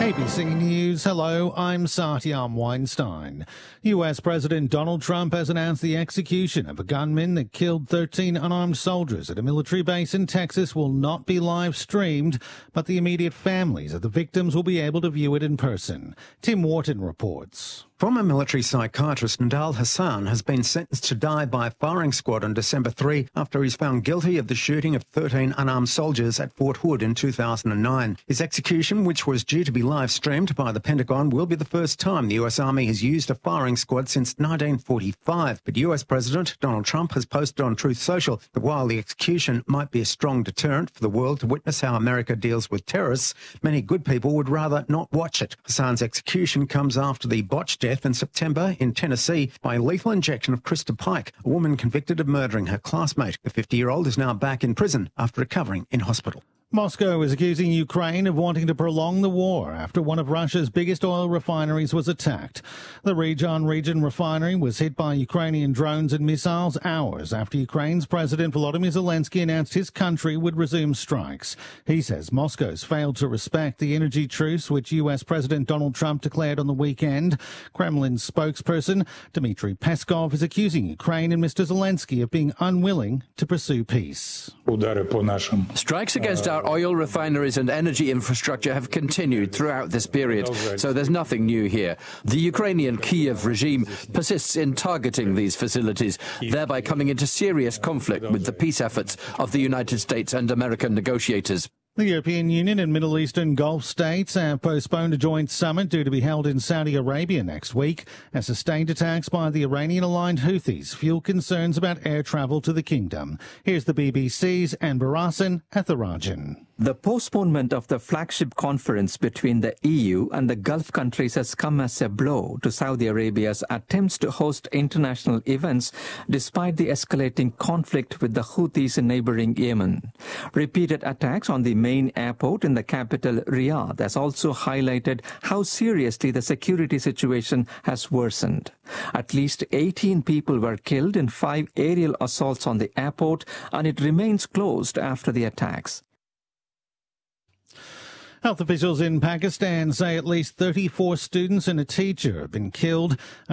ABC News, hello, I'm Satyam Weinstein. US President Donald Trump has announced the execution of a gunman that killed 13 unarmed soldiers at a military base in Texas will not be live streamed, but the immediate families of the victims will be able to view it in person. Tim Wharton reports. Former military psychiatrist Nidal Hasan has been sentenced to die by a firing squad on December 3 after he's found guilty of the shooting of 13 unarmed soldiers at Fort Hood in 2009. His execution, which was due to be live-streamed by the Pentagon, will be the first time the US Army has used a firing squad since 1945. But US President Donald Trump has posted on Truth Social that while the execution might be a strong deterrent for the world to witness how America deals with terrorists, many good people would rather not watch it. Hasan's execution comes after the botched death in September in Tennessee by lethal injection of Krista Pike, a woman convicted of murdering her classmate. The 50-year-old is now back in prison after recovering in hospital. Moscow is accusing Ukraine of wanting to prolong the war after one of Russia's biggest oil refineries was attacked. The Ryazan region refinery was hit by Ukrainian drones and missiles hours after Ukraine's President Volodymyr Zelensky announced his country would resume strikes. He says Moscow's failed to respect the energy truce which US President Donald Trump declared on the weekend. Kremlin's spokesperson Dmitry Peskov is accusing Ukraine and Mr. Zelensky of being unwilling to pursue peace. Strikes against our oil refineries and energy infrastructure have continued throughout this period, so there's nothing new here. The Ukrainian Kiev regime persists in targeting these facilities, thereby coming into serious conflict with the peace efforts of the United States and American negotiators. The European Union and Middle Eastern Gulf states have postponed a joint summit due to be held in Saudi Arabia next week as sustained attacks by the Iranian-aligned Houthis fuel concerns about air travel to the kingdom. Here's the BBC's Anbar Hassan Atharajan. The postponement of the flagship conference between the EU and the Gulf countries has come as a blow to Saudi Arabia's attempts to host international events despite the escalating conflict with the Houthis in neighboring Yemen. Repeated attacks on the main airport in the capital, Riyadh, has also highlighted how seriously the security situation has worsened. At least 18 people were killed in 5 aerial assaults on the airport, and it remains closed after the attacks. Health officials in Pakistan say at least 34 students and a teacher have been killed